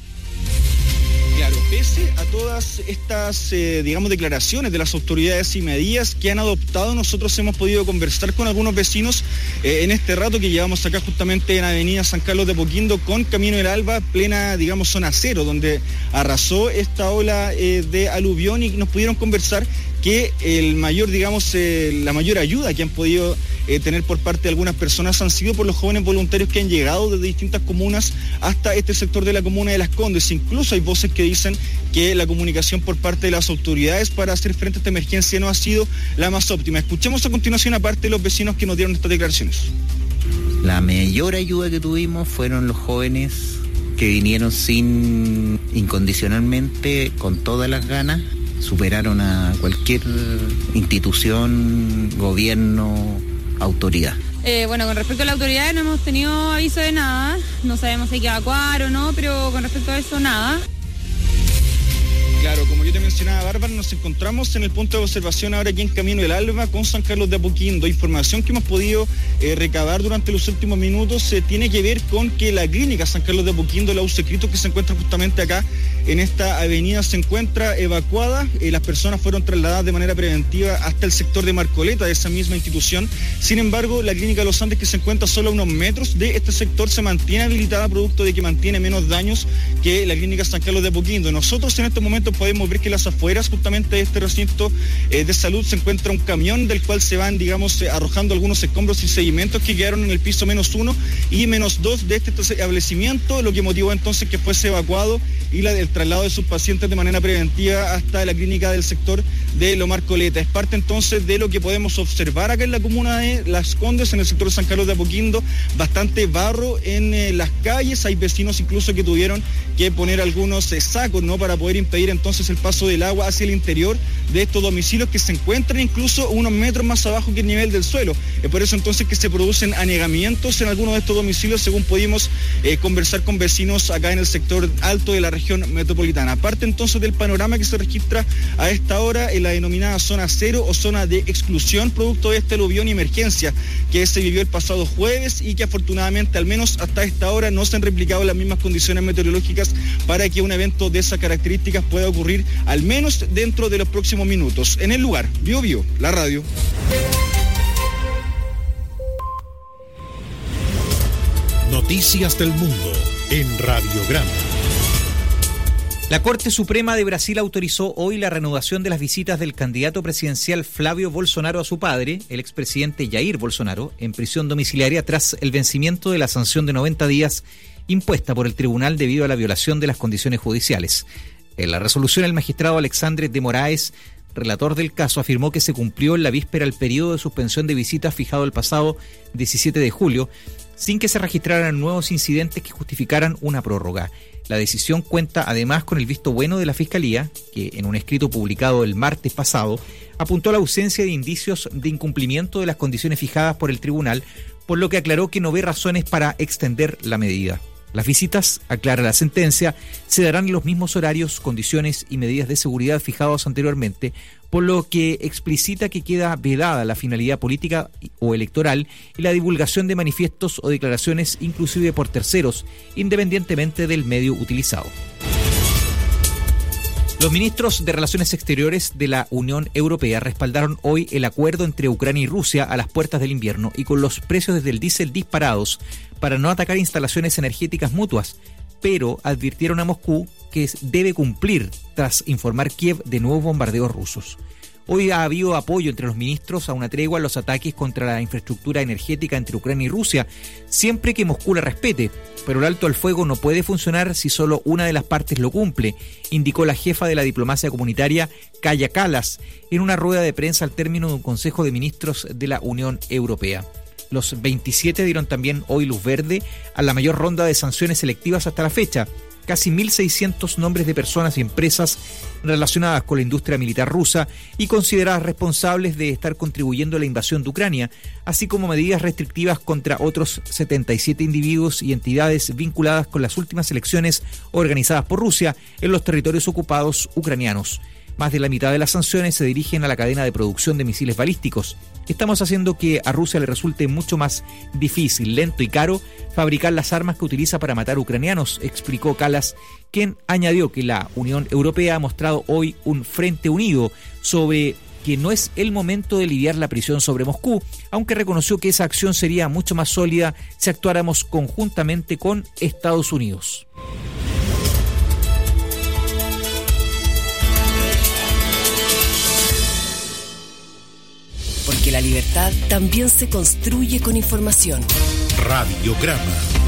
Claro, pese a todas estas, eh, digamos, declaraciones de las autoridades y medidas que han adoptado, nosotros hemos podido conversar con algunos vecinos eh, en este rato que llevamos acá justamente en Avenida San Carlos de Apoquindo con Camino del Alba, plena, digamos, zona cero, donde arrasó esta ola eh, de aluvión y nos pudieron conversar que el mayor, digamos, eh, la mayor ayuda que han podido eh, tener por parte de algunas personas han sido por los jóvenes voluntarios que han llegado desde distintas comunas hasta este sector de la comuna de Las Condes. Incluso hay voces que dicen que la comunicación por parte de las autoridades para hacer frente a esta emergencia no ha sido la más óptima. Escuchemos a continuación a parte de los vecinos que nos dieron estas declaraciones. La mayor ayuda que tuvimos fueron los jóvenes que vinieron sin incondicionalmente, con todas las ganas, superaron a cualquier institución, gobierno, autoridad. Eh, bueno, con respecto a la autoridad no hemos tenido aviso de nada, no sabemos si hay que evacuar o no, pero con respecto a eso nada. Claro, como yo te mencionaba, Bárbara, nos encontramos en el punto de observación ahora aquí en Camino del Alba con San Carlos de Apoquindo. Información que hemos podido eh, recabar durante los últimos minutos eh, tiene que ver con que la clínica San Carlos de Apoquindo, la U C Cristo, que se encuentra justamente acá en esta avenida, se encuentra evacuada. Eh, las personas fueron trasladadas de manera preventiva hasta el sector de Marcoleta de esa misma institución. Sin embargo, la clínica Los Andes, que se encuentra solo a unos metros de este sector, se mantiene habilitada, producto de que mantiene menos daños que la clínica San Carlos de Apoquindo. Nosotros en estos momentos podemos ver que las afueras justamente de este recinto eh, de salud se encuentra un camión del cual se van, digamos, eh, arrojando algunos escombros y sedimentos que quedaron en el piso menos uno y menos dos de este establecimiento, lo que motivó entonces que fuese evacuado y la del traslado de sus pacientes de manera preventiva hasta la clínica del sector de Lomar Coleta. Es parte entonces de lo que podemos observar acá en la comuna de Las Condes, en el sector de San Carlos de Apoquindo, bastante barro en eh, las calles. Hay vecinos incluso que tuvieron que poner algunos eh, sacos, ¿no?, para poder impedir entonces el paso del agua hacia el interior de estos domicilios que se encuentran incluso unos metros más abajo que el nivel del suelo. Es por eso entonces que se producen anegamientos en algunos de estos domicilios, según pudimos eh, conversar con vecinos acá en el sector alto de la región metropolitana. Aparte entonces del panorama que se registra a esta hora en la denominada zona cero o zona de exclusión, producto de este aluvión y emergencia que se vivió el pasado jueves y que afortunadamente al menos hasta esta hora no se han replicado las mismas condiciones meteorológicas para que un evento de esas características pueda ocurrir al menos dentro de los próximos minutos. En el lugar, Bio Bio, la radio. Noticias del Mundo en Radiograma. La Corte Suprema de Brasil autorizó hoy la reanudación de las visitas del candidato presidencial Flavio Bolsonaro a su padre, el expresidente Jair Bolsonaro, en prisión domiciliaria tras el vencimiento de la sanción de noventa días impuesta por el tribunal debido a la violación de las condiciones judiciales. En la resolución, el magistrado Alexandre de Moraes, relator del caso, afirmó que se cumplió en la víspera el periodo de suspensión de visitas fijado el pasado diecisiete de julio, sin que se registraran nuevos incidentes que justificaran una prórroga. La decisión cuenta además con el visto bueno de la Fiscalía, que en un escrito publicado el martes pasado apuntó a la ausencia de indicios de incumplimiento de las condiciones fijadas por el tribunal, por lo que aclaró que no ve razones para extender la medida. Las visitas, aclara la sentencia, se darán en los mismos horarios, condiciones y medidas de seguridad fijados anteriormente, por lo que explicita que queda vedada la finalidad política o electoral y la divulgación de manifiestos o declaraciones inclusive por terceros, independientemente del medio utilizado. Los ministros de Relaciones Exteriores de la Unión Europea respaldaron hoy el acuerdo entre Ucrania y Rusia a las puertas del invierno y con los precios del diésel disparados para no atacar instalaciones energéticas mutuas, pero advirtieron a Moscú que debe cumplir tras informar Kiev de nuevos bombardeos rusos. Hoy ha habido apoyo entre los ministros a una tregua en los ataques contra la infraestructura energética entre Ucrania y Rusia, siempre que Moscú la respete, pero el alto al fuego no puede funcionar si solo una de las partes lo cumple, indicó la jefa de la diplomacia comunitaria, Kaja Kallas, en una rueda de prensa al término de un Consejo de Ministros de la Unión Europea. Los veintisiete dieron también hoy luz verde a la mayor ronda de sanciones selectivas hasta la fecha. Casi mil seiscientos nombres de personas y empresas relacionadas con la industria militar rusa y consideradas responsables de estar contribuyendo a la invasión de Ucrania, así como medidas restrictivas contra otros setenta y siete individuos y entidades vinculadas con las últimas elecciones organizadas por Rusia en los territorios ocupados ucranianos. Más de la mitad de las sanciones se dirigen a la cadena de producción de misiles balísticos. Estamos haciendo que a Rusia le resulte mucho más difícil, lento y caro fabricar las armas que utiliza para matar ucranianos, explicó Kallas, quien añadió que la Unión Europea ha mostrado hoy un frente unido sobre que no es el momento de aliviar la presión sobre Moscú, aunque reconoció que esa acción sería mucho más sólida si actuáramos conjuntamente con Estados Unidos. Porque la libertad también se construye con información. Radiograma.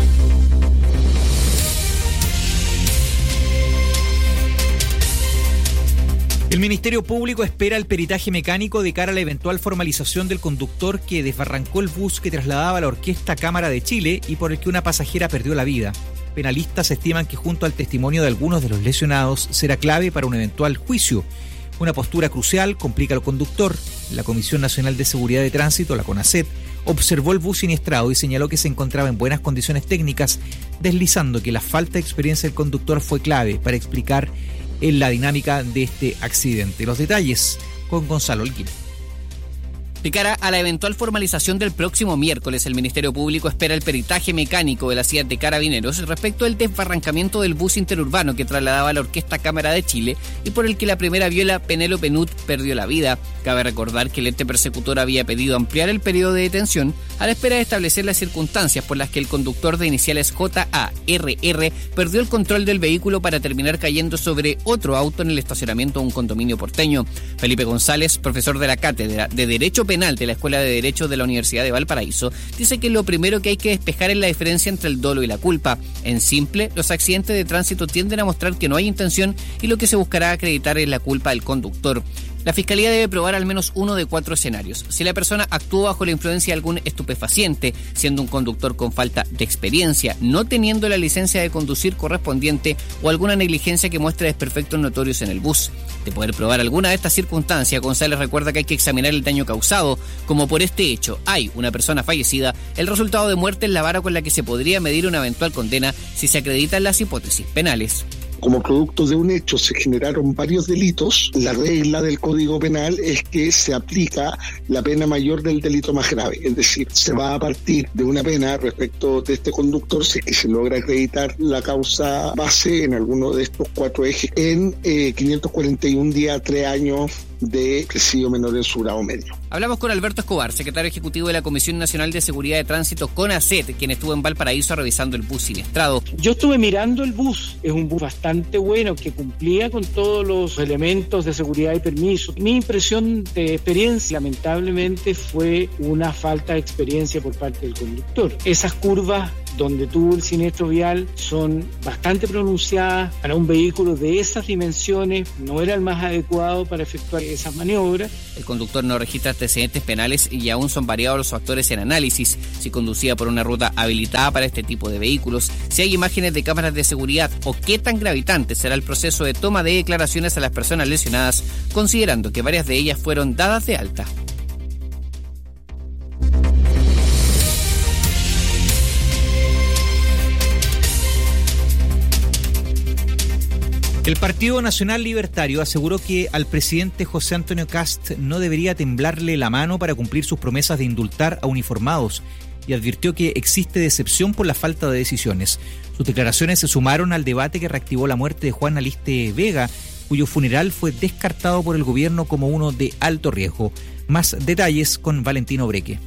El Ministerio Público espera el peritaje mecánico de cara a la eventual formalización del conductor que desbarrancó el bus que trasladaba a la Orquesta Cámara de Chile y por el que una pasajera perdió la vida. penalistas estiman que junto al testimonio de algunos de los lesionados será clave para un eventual juicio. Una postura crucial complica al conductor. La Comisión Nacional de Seguridad de Tránsito, la CONACET, observó el bus siniestrado y señaló que se encontraba en buenas condiciones técnicas, deslizando que la falta de experiencia del conductor fue clave para explicar en la dinámica de este accidente. Los detalles con Gonzalo Holguín. De cara a la eventual formalización del próximo miércoles, el Ministerio Público espera el peritaje mecánico de la C I A T de Carabineros respecto al desbarrancamiento del bus interurbano que trasladaba a la Orquesta Cámara de Chile y por el que la primera viola Penélope Nut perdió la vida. Cabe recordar que el ente persecutor había pedido ampliar el periodo de detención a la espera de establecer las circunstancias por las que el conductor de iniciales J A R R perdió el control del vehículo para terminar cayendo sobre otro auto en el estacionamiento de un condominio porteño. Felipe González, profesor de la Cátedra de Derecho Penal de la Escuela de Derecho de la Universidad de Valparaíso, dice que lo primero que hay que despejar es la diferencia entre el dolo y la culpa. En simple, los accidentes de tránsito tienden a mostrar que no hay intención y lo que se buscará acreditar es la culpa del conductor. La Fiscalía debe probar al menos uno de cuatro escenarios. Si la persona actuó bajo la influencia de algún estupefaciente, siendo un conductor con falta de experiencia, no teniendo la licencia de conducir correspondiente o alguna negligencia que muestre desperfectos notorios en el bus. De poder probar alguna de estas circunstancias, González recuerda que hay que examinar el daño causado. Como por este hecho hay una persona fallecida, el resultado de muerte es la vara con la que se podría medir una eventual condena si se acreditan las hipótesis penales. Como producto de un hecho se generaron varios delitos. La regla del Código Penal es que se aplica la pena mayor del delito más grave, es decir, se va a partir de una pena respecto de este conductor si es que se logra acreditar la causa base en alguno de estos cuatro ejes en eh, quinientos cuarenta y un días, tres años de presidio menor en su grado medio. Hablamos con Alberto Escobar, secretario ejecutivo de la Comisión Nacional de Seguridad de Tránsito, CONACET, quien estuvo en Valparaíso revisando el bus siniestrado. Yo estuve mirando el bus, es un bus bastante bueno que cumplía con todos los elementos de seguridad y permiso. Mi impresión de experiencia, lamentablemente, fue una falta de experiencia por parte del conductor. Esas curvas donde tuvo el siniestro vial son bastante pronunciadas. Para un vehículo de esas dimensiones no era el más adecuado para efectuar esas maniobras. El conductor no registra antecedentes penales y aún son variados los factores en análisis: si conducía por una ruta habilitada para este tipo de vehículos, si hay imágenes de cámaras de seguridad o qué tan gravitante será el proceso de toma de declaraciones a las personas lesionadas, considerando que varias de ellas fueron dadas de alta. El Partido Nacional Libertario aseguró que al presidente José Antonio Kast no debería temblarle la mano para cumplir sus promesas de indultar a uniformados y advirtió que existe decepción por la falta de decisiones. Sus declaraciones se sumaron al debate que reactivó la muerte de Juan Aliste Vega, cuyo funeral fue descartado por el gobierno como uno de alto riesgo. Más detalles con Valentino Breque.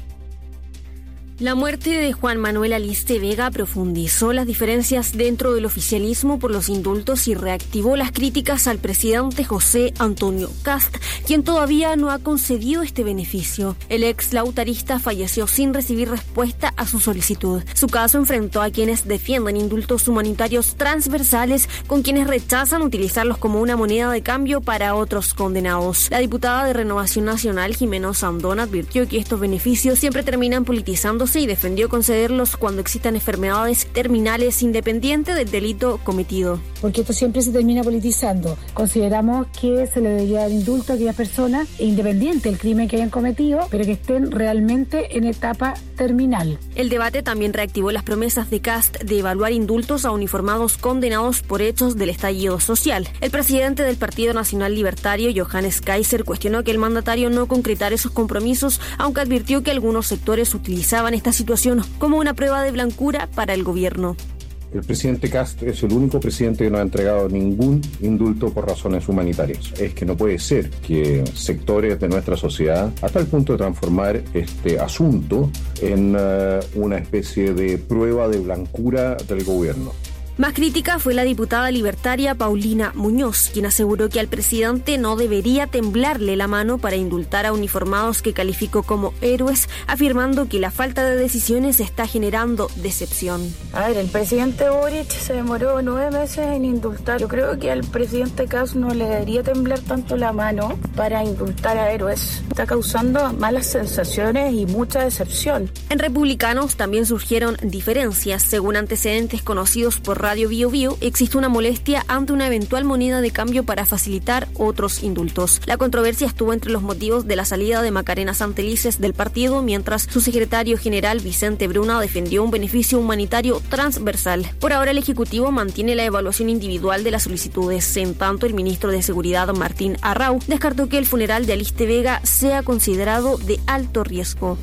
La muerte de Juan Manuel Aliste Vega profundizó las diferencias dentro del oficialismo por los indultos y reactivó las críticas al presidente José Antonio Kast, quien todavía no ha concedido este beneficio. El ex lautarista falleció sin recibir respuesta a su solicitud. Su caso enfrentó a quienes defienden indultos humanitarios transversales con quienes rechazan utilizarlos como una moneda de cambio para otros condenados. La diputada de Renovación Nacional, Jimena Sandón, advirtió que estos beneficios siempre terminan politizando y defendió concederlos cuando existan enfermedades terminales independiente del delito cometido. Porque esto siempre se termina politizando. Consideramos que se le debería dar indulto a aquellas personas, independiente del crimen que hayan cometido, pero que estén realmente en etapa terminal. El debate también reactivó las promesas de Kast de evaluar indultos a uniformados condenados por hechos del estallido social. El presidente del Partido Nacional Libertario, Johannes Kaiser, cuestionó que el mandatario no concretara esos compromisos, aunque advirtió que algunos sectores utilizaban esta situación como una prueba de blancura para el gobierno. El presidente Kast es el único presidente que no ha entregado ningún indulto por razones humanitarias. Es que no puede ser que sectores de nuestra sociedad, hasta el punto de transformar este asunto en uh, una especie de prueba de blancura del gobierno. Más crítica fue la diputada libertaria Paulina Muñoz, quien aseguró que al presidente no debería temblarle la mano para indultar a uniformados que calificó como héroes, afirmando que la falta de decisiones está generando decepción. A ver, el presidente Boric se demoró nueve meses en indultar. Yo creo que al presidente Kast no le debería temblar tanto la mano para indultar a héroes. Está causando malas sensaciones y mucha decepción. En Republicanos también surgieron diferencias. Según antecedentes conocidos por Radio Bio Bio, existe una molestia ante una eventual moneda de cambio para facilitar otros indultos. La controversia estuvo entre los motivos de la salida de Macarena Santelices del partido, mientras su secretario general Vicente Bruna defendió un beneficio humanitario transversal. Por ahora el Ejecutivo mantiene la evaluación individual de las solicitudes. En tanto, el ministro de Seguridad Martín Arrau descartó que el funeral de Aliste Vega sea considerado de alto riesgo.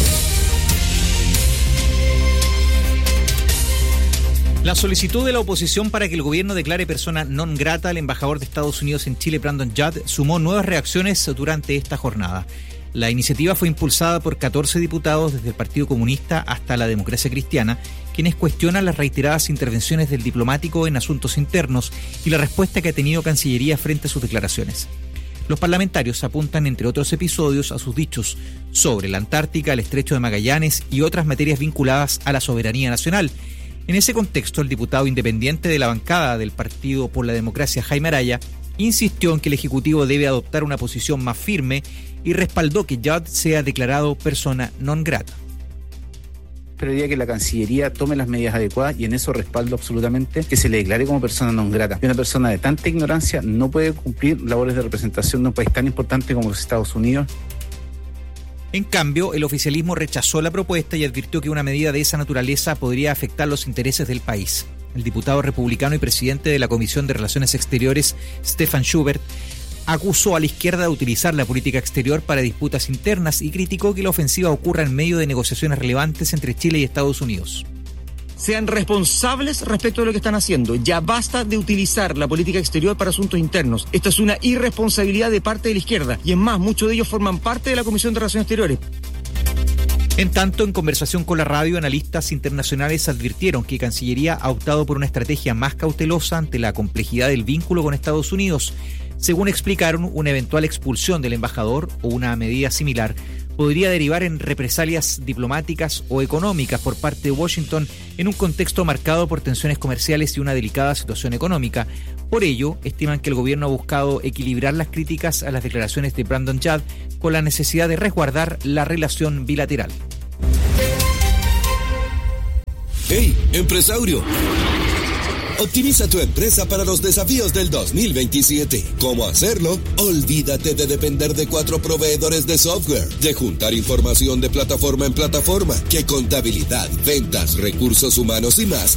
La solicitud de la oposición para que el gobierno declare persona non grata al embajador de Estados Unidos en Chile, Brandon Judd, sumó nuevas reacciones durante esta jornada. La iniciativa fue impulsada por catorce diputados desde el Partido Comunista hasta la Democracia Cristiana, quienes cuestionan las reiteradas intervenciones del diplomático en asuntos internos y la respuesta que ha tenido Cancillería frente a sus declaraciones. Los parlamentarios apuntan, entre otros episodios, a sus dichos sobre la Antártica, el Estrecho de Magallanes y otras materias vinculadas a la soberanía nacional. En ese contexto, el diputado independiente de la bancada del Partido por la Democracia, Jaime Araya, insistió en que el Ejecutivo debe adoptar una posición más firme y respaldó que Judd sea declarado persona non grata. Esperaría que la Cancillería tome las medidas adecuadas y en eso respaldo absolutamente que se le declare como persona non grata. Una persona de tanta ignorancia no puede cumplir labores de representación de un país tan importante como los Estados Unidos. En cambio, el oficialismo rechazó la propuesta y advirtió que una medida de esa naturaleza podría afectar los intereses del país. El diputado republicano y presidente de la Comisión de Relaciones Exteriores, Stefan Schubert, acusó a la izquierda de utilizar la política exterior para disputas internas y criticó que la ofensiva ocurra en medio de negociaciones relevantes entre Chile y Estados Unidos. Sean responsables respecto de lo que están haciendo. Ya basta de utilizar la política exterior para asuntos internos. Esta es una irresponsabilidad de parte de la izquierda. Y es más, muchos de ellos forman parte de la Comisión de Relaciones Exteriores. En tanto, en conversación con la radio, analistas internacionales advirtieron que Cancillería ha optado por una estrategia más cautelosa ante la complejidad del vínculo con Estados Unidos. Según explicaron, una eventual expulsión del embajador o una medida similar podría derivar en represalias diplomáticas o económicas por parte de Washington en un contexto marcado por tensiones comerciales y una delicada situación económica. Por ello, estiman que el gobierno ha buscado equilibrar las críticas a las declaraciones de Brandon Judd con la necesidad de resguardar la relación bilateral. ¡Hey, empresario! Optimiza tu empresa para los desafíos del dos mil veintisiete. ¿Cómo hacerlo? Olvídate de depender de cuatro proveedores de software, de juntar información de plataforma en plataforma, que contabilidad, ventas, recursos humanos y más